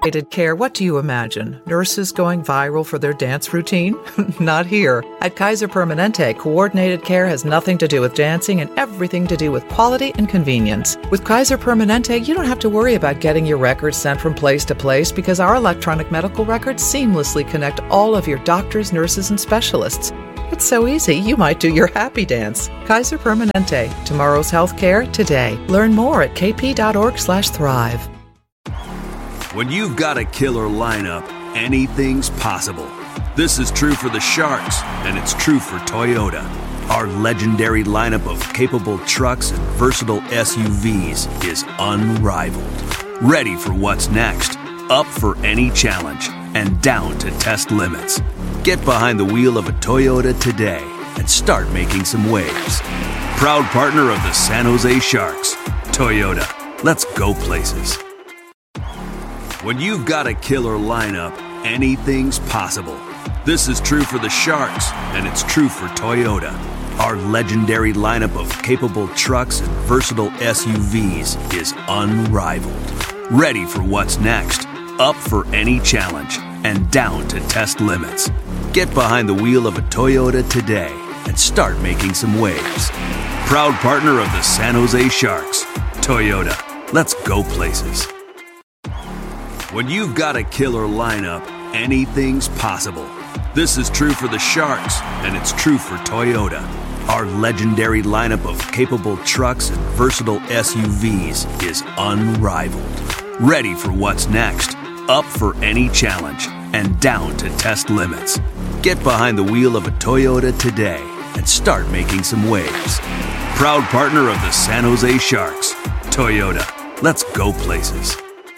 Coordinated care, what do you imagine? Nurses going viral for their dance routine? Not here. At Kaiser Permanente, coordinated care has nothing to do with dancing and everything to do with quality and convenience. With Kaiser Permanente, you don't have to worry about getting your records sent from place to place because our electronic medical records seamlessly connect all of your doctors, nurses, and specialists. It's so easy, you might do your happy dance. Kaiser Permanente, tomorrow's healthcare today. Learn more at kp.org/thrive. When you've got a killer lineup, anything's possible. This is true for the Sharks, and it's true for Toyota. Our legendary lineup of capable trucks and versatile SUVs is unrivaled. Ready for what's next, up for any challenge, and down to test limits. Get behind the wheel of a Toyota today and start making some waves. Proud partner of the San Jose Sharks, Toyota. Let's go places. When you've got a killer lineup, anything's possible. This is true for the Sharks, and it's true for Toyota. Our legendary lineup of capable trucks and versatile SUVs is unrivaled. Ready for what's next, up for any challenge, and down to test limits. Get behind the wheel of a Toyota today and start making some waves. Proud partner of the San Jose Sharks, Toyota. Let's go places. When you've got a killer lineup, anything's possible. This is true for the Sharks, and it's true for Toyota. Our legendary lineup of capable trucks and versatile SUVs is unrivaled. Ready for what's next, up for any challenge, and down to test limits. Get behind the wheel of a Toyota today and start making some waves. Proud partner of the San Jose Sharks, Toyota. Let's go places.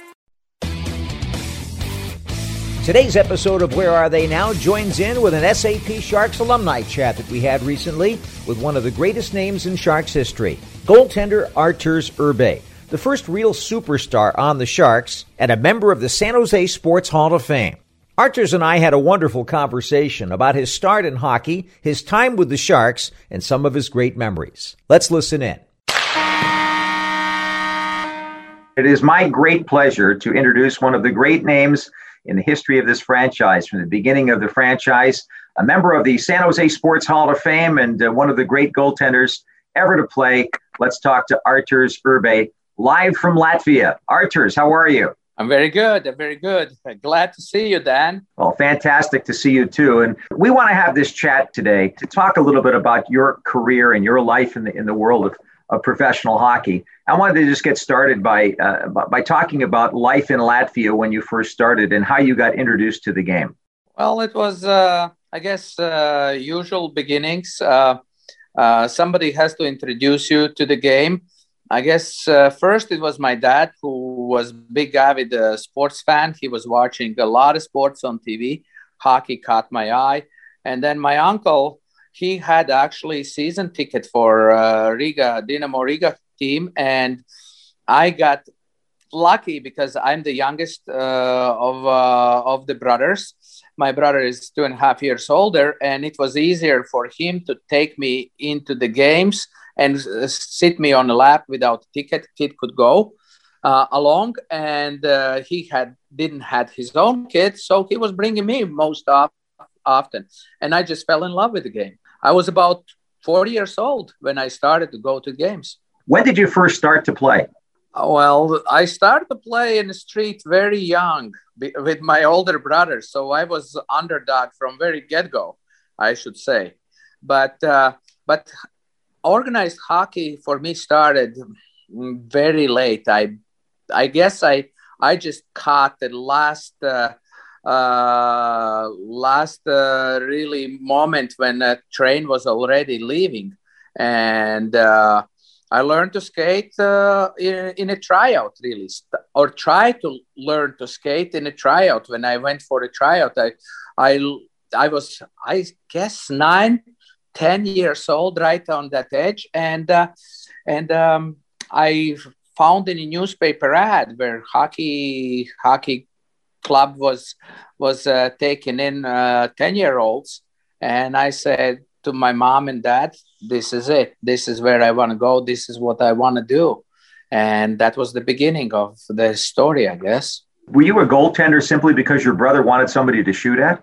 Today's episode of Where Are They Now joins in with an SAP Sharks alumni chat that we had recently with one of the greatest names in Sharks history, goaltender Arturs Irbe, the first real superstar on the Sharks and a member of the San Jose Sports Hall of Fame. Arturs and I had a wonderful conversation about his start in hockey, his time with the Sharks, and some of his great memories. Let's listen in. It is my great pleasure to introduce one of the great names in the history of this franchise, from the beginning of the franchise, a member of the San Jose Sports Hall of Fame and one of the great goaltenders ever to play. Let's talk to Arturs Irbe, live from Latvia. Arturs, how are you? I'm very good. I'm very good. Glad to see you, Dan. Well, fantastic to see you too. And we want to have this chat today to talk a little bit about your career and your life in the world of professional hockey. I wanted to just get started by talking about life in Latvia when you first started and how you got introduced to the game. Well, it was, usual beginnings. Somebody has to introduce you to the game. I guess first it was my dad, who was a big avid sports fan. He was watching a lot of sports on TV. Hockey caught my eye. And then my uncle, he had actually season ticket for Dynamo Riga team. And I got lucky because I'm the youngest of the brothers. My brother is 2.5 years older, and it was easier for him to take me into the games and sit me on the lap without a ticket. Kid could go along, and he didn't have his own kid, so he was bringing me most often, and I just fell in love with the game. I was about 40 years old when I started to go to games. When did you first start to play? Well, I started to play in the street very young with my older brother, so I was underdog from very get-go, I should say. But organized hockey for me started very late. I guess I just caught the last really moment when the train was already leaving, and I learned to skate in a tryout, really, or try to learn to skate in a tryout. When I went for the tryout, I was, I guess, 9, 10 years old, right on that edge, and I found in a newspaper ad where hockey club was taking in 10-year-olds, and I said to my mom and dad, this is it. This is where I want to go. This is what I want to do. And that was the beginning of the story, I guess. Were you a goaltender simply because your brother wanted somebody to shoot at?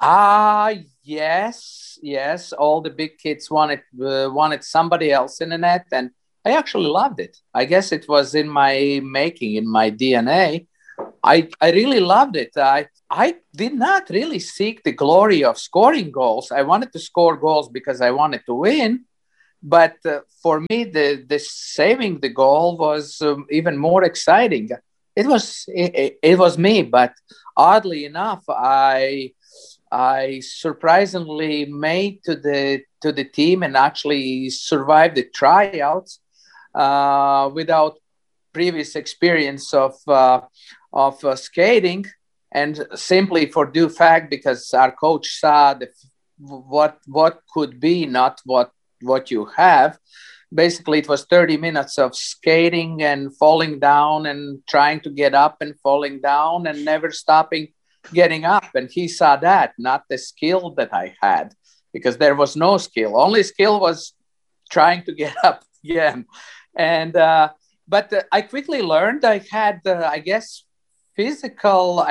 Yes. All the big kids wanted somebody else in the net, and I actually loved it. I guess it was in my making, in my DNA. I really loved it. I did not really seek the glory of scoring goals. I wanted to score goals because I wanted to win. But for me, the saving the goal was even more exciting. It was me, but oddly enough, I surprisingly made to the team and actually survived the tryouts without previous experience of skating, and simply for due fact because our coach saw what could be, not what you have. Basically, it was 30 minutes of skating and falling down and trying to get up and falling down and never stopping getting up. And he saw that, not the skill that I had, because there was no skill. Only skill was trying to get up again. And but I quickly learned. I had, I guess, physical,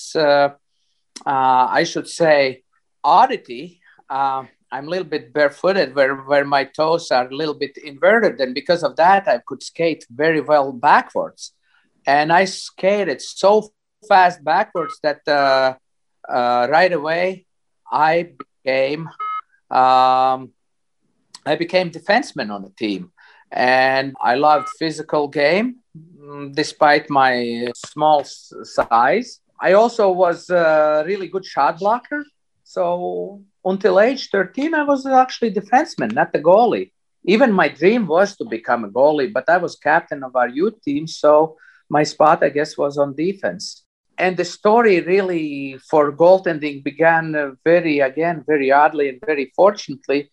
I should say, oddity. I'm a little bit barefooted where my toes are a little bit inverted. And because of that, I could skate very well backwards. And I skated so fast backwards that right away I became defenseman on the team. And I loved physical game despite my small size. I also was a really good shot blocker. So until age 13, I was actually defenseman, not the goalie. Even my dream was to become a goalie, but I was captain of our youth team. So my spot, I guess, was on defense. And the story really for goaltending began very oddly and very fortunately.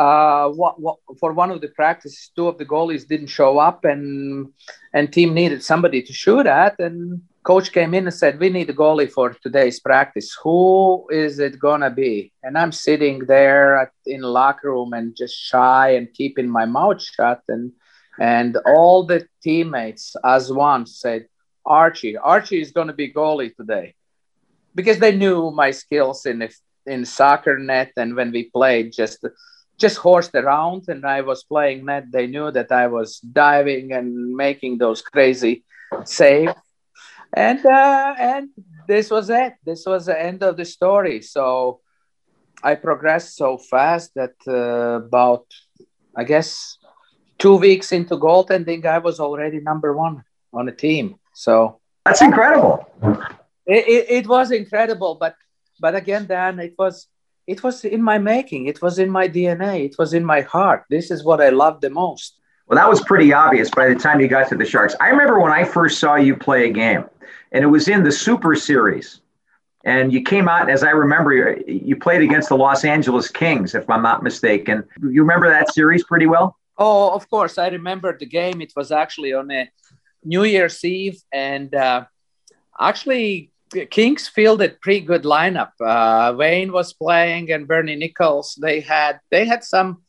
For one of the practices, two of the goalies didn't show up, and team needed somebody to shoot at. And coach came in and said, "We need a goalie for today's practice. Who is it gonna be?" And I'm sitting there in the locker room and just shy and keeping my mouth shut. And all the teammates as one said, Archie is going to be goalie today, because they knew my skills in soccer net, and when we played just horsed around and I was playing net, they knew that I was diving and making those crazy saves, and this was it. This was the end of the story. So I progressed so fast that about, I guess, 2 weeks into goaltending, I was already number one on the team. So that's incredible. It was incredible, but again, Dan, it was in my making. It was in my DNA. It was in my heart. This is what I loved the most. Well, that was pretty obvious by the time you got to the Sharks. I remember when I first saw you play a game, and it was in the Super Series. And you came out, as I remember, you played against the Los Angeles Kings, if I'm not mistaken. You remember that series pretty well? Oh, of course. I remember the game. It was actually on a New Year's Eve, and actually Kings fielded pretty good lineup. Wayne was playing, and Bernie Nichols. They had some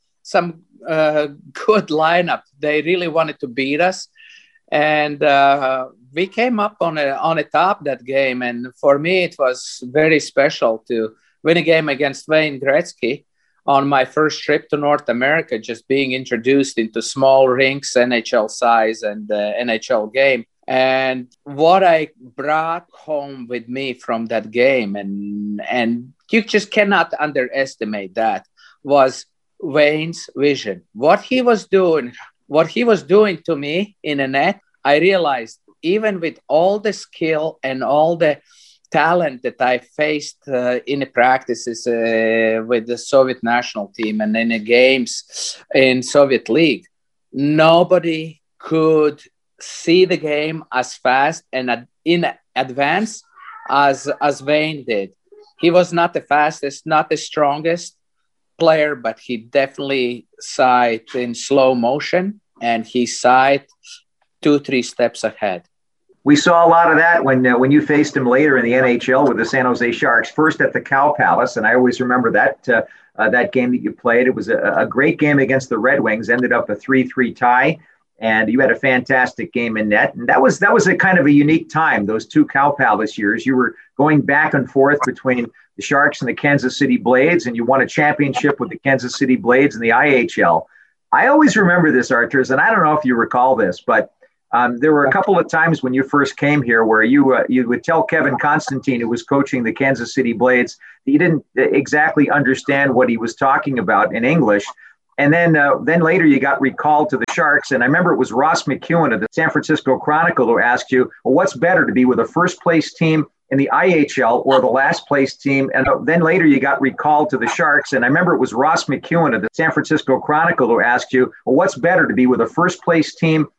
good lineup. They really wanted to beat us, and we came up on a top that game. And for me, it was very special to win a game against Wayne Gretzky on my first trip to North America, just being introduced into small rinks, NHL size, and NHL game. And what I brought home with me from that game, and you just cannot underestimate that, was Wayne's vision. What he was doing to me in a net, I realized even with all the skill and all the talent that I faced in the practices with the Soviet national team and in the games in Soviet League, nobody could see the game as fast and in advance as Wayne did. He was not the fastest, not the strongest player, but he definitely saw it in slow motion, and he saw it 2-3 steps ahead. We saw a lot of that when you faced him later in the NHL with the San Jose Sharks, first at the Cow Palace, and I always remember that game that you played. It was a great game against the Red Wings, ended up a 3-3 tie, and you had a fantastic game in net. And that was a kind of a unique time, those two Cow Palace years. You were going back and forth between the Sharks and the Kansas City Blades, and you won a championship with the Kansas City Blades in the IHL. I always remember this, Arturs, and I don't know if you recall this, but there were a couple of times when you first came here where you would tell Kevin Constantine, who was coaching the Kansas City Blades, that you didn't exactly understand what he was talking about in English. And then later you got recalled to the Sharks. And I remember it was Ross McEwen of the San Francisco Chronicle who asked you, well, what's better, to be with a first-place team in the IHL or the last-place team? And then later you got recalled to the Sharks. And I remember it was Ross McEwen of the San Francisco Chronicle who asked you, well, what's better, to be with a first-place team